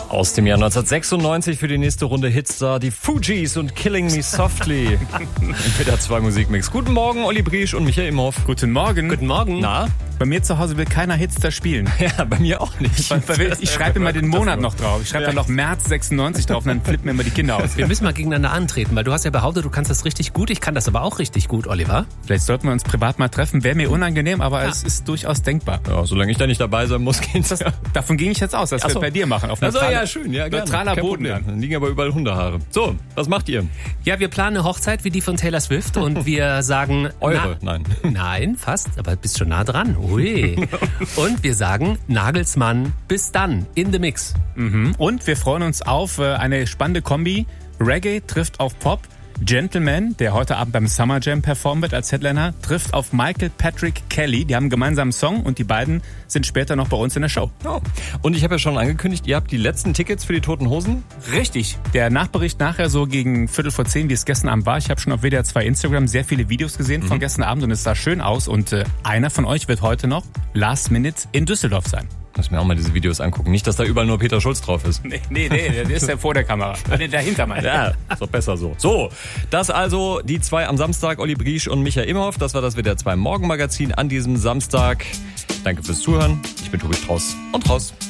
Aus dem Jahr 1996 für die nächste Runde Hitstar, die Fugees und Killing Me Softly. Entweder 2 Musikmix. Guten Morgen, Olli Briesch und Michael Imhoff. Guten Morgen. Guten Morgen. Na? Bei mir zu Hause will keiner Hitstar spielen. Ja, bei mir auch nicht. Ich schreibe immer den Monat noch drauf. Ich schreibe dann noch März 96 drauf und dann flippen mir immer die Kinder aus. Wir müssen mal gegeneinander antreten, weil du hast ja behauptet, du kannst das richtig gut. Ich kann das aber auch richtig gut, Oliver. Vielleicht sollten wir uns privat mal treffen. Wäre mir unangenehm, aber es ist durchaus denkbar. Ja, solange ich da nicht dabei sein muss, geht's. Davon ging ich jetzt aus, dass wir es bei dir machen. Auf ja, schön. Ja, neutraler Boden. Dann liegen aber überall Hundehaare. So, was macht ihr? Ja, wir planen eine Hochzeit wie die von Taylor Swift und wir sagen... Eure? Nein. Nein, fast, aber bist schon nah dran. Ui. Und wir sagen Nagelsmann, bis dann, in the mix. Und wir freuen uns auf eine spannende Kombi. Reggae trifft auf Pop. Gentleman, der heute Abend beim Summer Jam performen wird als Headliner, trifft auf Michael Patrick Kelly. Die haben einen gemeinsamen Song und die beiden sind später noch bei uns in der Show. Oh. Und ich habe ja schon angekündigt, ihr habt die letzten Tickets für die Toten Hosen? Richtig. Der Nachbericht nachher so gegen 9:45, wie es gestern Abend war. Ich habe schon auf WDR 2 Instagram sehr viele Videos gesehen von gestern Abend und es sah schön aus. Und einer von euch wird heute noch Last Minute in Düsseldorf sein. Muss mir auch mal diese Videos angucken. Nicht, dass da überall nur Peter Schulz drauf ist. Nee, der ist ja vor der Kamera. Dahinter mal. Ja, ist doch besser so. So, das also die 2 am Samstag, Olli Briesch und Michael Imhoff. Das war das WDR 2 Morgenmagazin an diesem Samstag. Danke fürs Zuhören. Ich bin Tobi Strauß und raus.